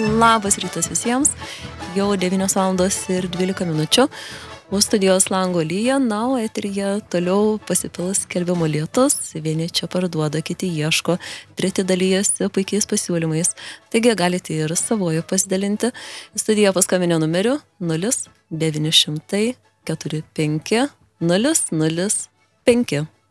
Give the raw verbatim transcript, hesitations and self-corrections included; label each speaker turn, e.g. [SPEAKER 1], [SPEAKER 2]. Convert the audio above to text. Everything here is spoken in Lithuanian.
[SPEAKER 1] Labas rytas visiems, jau devynios valandos ir dvylika minučių, už studijos lango lyja, na, o eteryje toliau pasipils skelbimo lietus, vieni čia parduoda, kiti ieško, treti dalyjasi puikiais pasiūlymais, taigi galite ir savojo pasidalinti. Studiją paskambinę numeriu nulis devyni šimtai keturi penki nulis nulis penki.